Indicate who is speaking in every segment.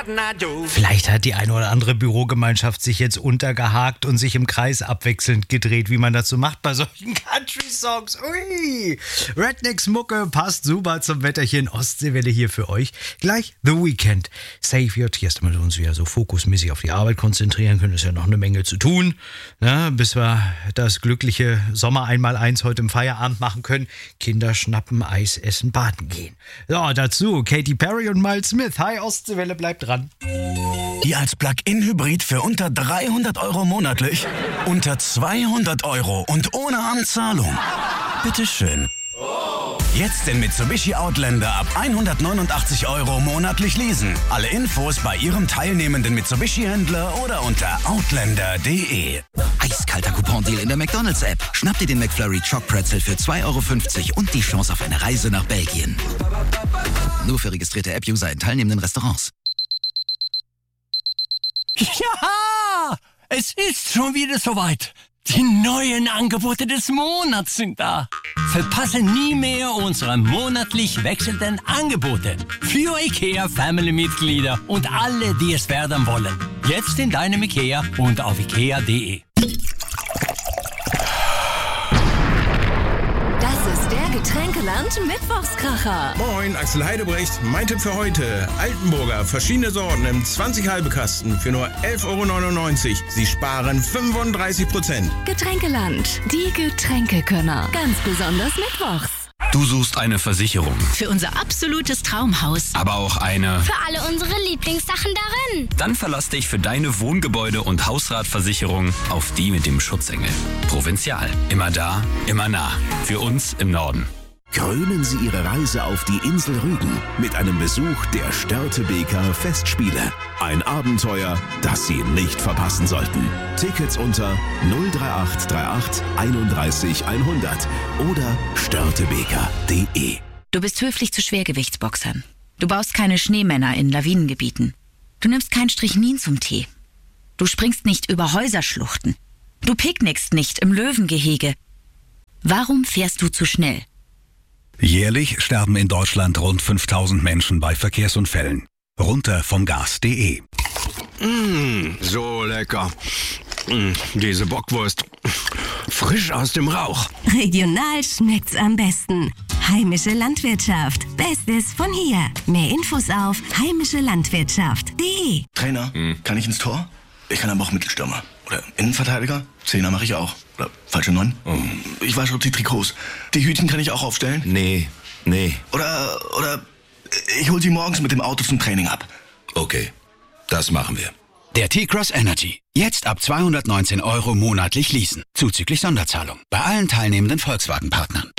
Speaker 1: Vielleicht hat die eine oder andere Bürogemeinschaft sich jetzt untergehakt und sich im Kreis abwechselnd gedreht, wie man das so macht bei solchen Country-Songs. Ui! Rednecks-Mucke passt super zum Wetterchen. Ostseewelle hier für euch. Gleich The Weeknd. Save Your Tears, damit wir uns wieder so fokusmäßig auf die Arbeit konzentrieren können. Ist ja noch eine Menge zu tun, ne? Bis wir das glückliche Sommer-Einmaleins heute im Feierabend machen können. Kinder schnappen, Eis essen, baden gehen. So, dazu Katy Perry und Miles Smith. Hi, Ostseewelle, bleibt dran.
Speaker 2: Hier als Plug-in-Hybrid für unter 300 € monatlich, unter 200 € und ohne Anzahlung. Bitteschön. Jetzt den Mitsubishi Outlander ab 189 € monatlich leasen. Alle Infos bei Ihrem teilnehmenden Mitsubishi-Händler oder unter outlander.de.
Speaker 3: Eiskalter Coupon-Deal in der McDonald's-App. Schnapp dir den McFlurry Choc Pretzel für 2,50 € und die Chance auf eine Reise nach Belgien. Nur für registrierte App-User in teilnehmenden Restaurants.
Speaker 4: Ja, es ist schon wieder soweit. Die neuen Angebote des Monats sind da. Verpasse nie mehr unsere monatlich wechselnden Angebote für IKEA-Family-Mitglieder und alle, die es werden wollen. Jetzt in deinem IKEA und auf ikea.de.
Speaker 5: Getränkeland-Mittwochskracher.
Speaker 6: Moin, Axel Heidebrecht. Mein Tipp für heute. Altenburger, verschiedene Sorten im 20 halbe Kasten für nur 11,99 €. Sie sparen 35%.
Speaker 5: Getränkeland, die Getränkekönner. Ganz besonders mittwochs.
Speaker 7: Du suchst eine Versicherung.
Speaker 8: Für unser absolutes Traumhaus.
Speaker 7: Aber auch eine...
Speaker 9: Für alle unsere Lieblingssachen darin.
Speaker 7: Dann verlass dich für deine Wohngebäude- und Hausratversicherung auf die mit dem Schutzengel. Provinzial. Immer da, immer nah. Für uns im Norden.
Speaker 2: Krönen Sie Ihre Reise auf die Insel Rügen mit einem Besuch der Störtebeker Festspiele. Ein Abenteuer, das Sie nicht verpassen sollten. Tickets unter 03838 31 100 oder störtebeker.de.
Speaker 8: Du bist höflich zu Schwergewichtsboxern. Du baust keine Schneemänner in Lawinengebieten. Du nimmst kein Strychnin zum Tee. Du springst nicht über Häuserschluchten. Du picknickst nicht im Löwengehege. Warum fährst du zu schnell?
Speaker 10: Jährlich sterben in Deutschland rund 5000 Menschen bei Verkehrsunfällen. Runter vom Gas.de.
Speaker 6: So lecker. Diese Bockwurst. Frisch aus dem Rauch.
Speaker 11: Regional schmeckt's am besten. Heimische Landwirtschaft. Bestes von hier. Mehr Infos auf heimischelandwirtschaft.de.
Speaker 12: Trainer, kann ich ins Tor? Ich kann aber auch Mittelstürmer. Oder Innenverteidiger? Zehner mache ich auch. Oder falsche 9? Ich wasche die Trikots. Die Hütchen kann ich auch aufstellen?
Speaker 13: Nee.
Speaker 12: Oder ich hol sie morgens mit dem Auto zum Training ab.
Speaker 13: Okay, das machen wir.
Speaker 3: Der T-Cross Energy. Jetzt ab 219 € monatlich leasen. Zuzüglich Sonderzahlung. Bei allen teilnehmenden Volkswagen-Partnern.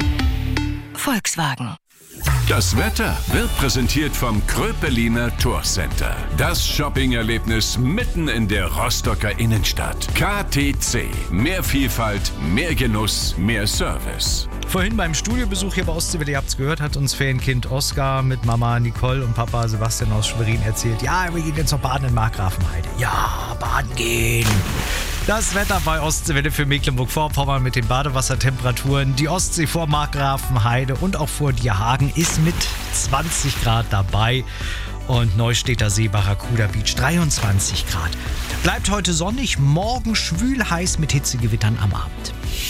Speaker 8: Volkswagen.
Speaker 14: Das Wetter wird präsentiert vom Kröpeliner Tourcenter. Das Shopping-Erlebnis mitten in der Rostocker Innenstadt. KTC. Mehr Vielfalt, mehr Genuss, mehr Service.
Speaker 1: Vorhin beim Studiobesuch hier bei Ostseewelle, ihr habt's gehört, hat uns Ferienkind Oskar mit Mama Nicole und Papa Sebastian aus Schwerin erzählt. Ja, wir gehen jetzt noch baden in Markgrafenheide. Ja, baden gehen. Das Wetter bei Ostseewelle für Mecklenburg-Vorpommern mit den Badewassertemperaturen. Die Ostsee vor Markgrafenheide und auch vor Dierhagen ist mit 20 Grad dabei. Und Neustädter See, Barracuda Beach 23 Grad. Bleibt heute sonnig, morgen schwül heiß mit Hitzegewittern am Abend.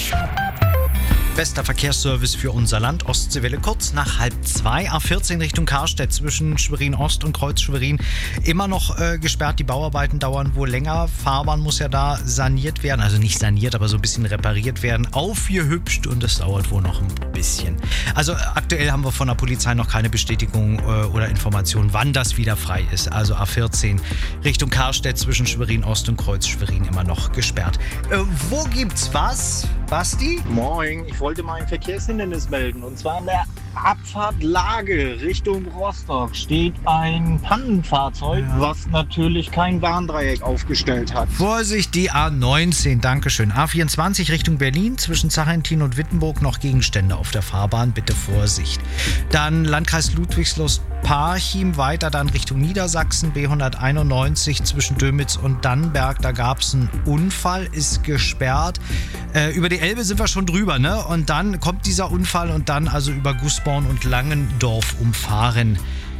Speaker 1: Bester Verkehrsservice für unser Land. Ostseewelle kurz nach 1:30. A14 Richtung Karstedt zwischen Schwerin Ost und Kreuz Schwerin. Immer noch gesperrt. Die Bauarbeiten dauern wohl länger. Fahrbahn muss ja da saniert werden. Also nicht saniert, aber so ein bisschen repariert werden. Aufgehübscht und es dauert wohl noch ein bisschen. Also aktuell haben wir von der Polizei noch keine Bestätigung oder Information, wann das wieder frei ist. Also A14 Richtung Karstedt zwischen Schwerin Ost und Kreuz Schwerin immer noch gesperrt. Wo gibt's was, Basti?
Speaker 15: Moin, ich wollte mal ein Verkehrshindernis melden. Und zwar an der Abfahrt Lage Richtung Rostock steht ein Pannenfahrzeug, was natürlich kein Warndreieck aufgestellt hat.
Speaker 1: Vorsicht, die A19, Dankeschön. A24 Richtung Berlin, zwischen Zachentin und Wittenburg noch Gegenstände auf der Fahrbahn, bitte Vorsicht. Dann Landkreis Ludwigslust-Parchim, weiter dann Richtung Niedersachsen, B191 zwischen Dömitz und Dannenberg, da gab es einen Unfall, ist gesperrt. Über die Elbe sind wir schon drüber, ne? Und dann kommt dieser Unfall und dann also über Gußborn und Langendorf umfahren.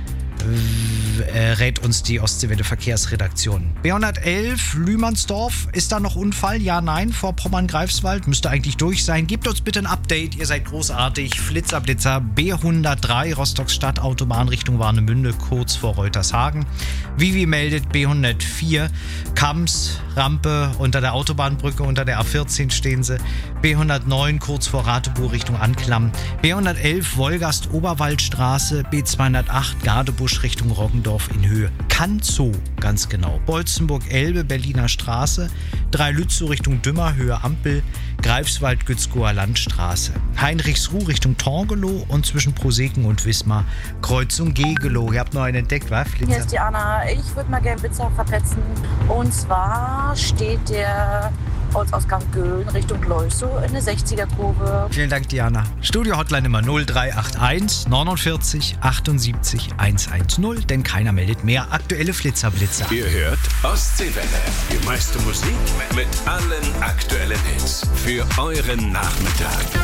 Speaker 1: rät uns die Ostseewelle Verkehrsredaktion. B111 Lühmannsdorf, ist da noch Unfall? Ja, nein, vor Pommern-Greifswald, müsste eigentlich durch sein. Gebt uns bitte ein Update, ihr seid großartig. Flitzer B103 Rostocks Stadtautobahn Richtung Warnemünde, kurz vor Reutershagen. Vivi meldet B104 Kams, Rampe unter der Autobahnbrücke, unter der A14 stehen sie. B109 kurz vor Ratebuhr Richtung Anklam. B111 Wolgast Oberwaldstraße, B208 Gardebusch Richtung Roggendorf in Höhe. Kanzow, ganz genau. Bolzenburg-Elbe, Berliner Straße. 3 Lützow Richtung Dümmer, Höhe Ampel. Greifswald-Gützkower Landstraße. Heinrichsruh Richtung Torgelow und zwischen Proseken und Wismar Kreuzung Gegelow. Ihr habt noch einen entdeckt, was?
Speaker 16: Hier ist die Anna. Ich würde mal gerne Pizza verpetzen. Und zwar steht der Ortsausgang Göhlen Richtung Leusow in der 60er-Kurve.
Speaker 1: Vielen Dank, Diana. Studio-Hotline immer 0381 49 78 110, denn keiner meldet mehr. Aktuelle Flitzerblitzer.
Speaker 14: Ihr hört Ostseewelle. Die meiste Musik mit allen aktuellen Hits für euren Nachmittag.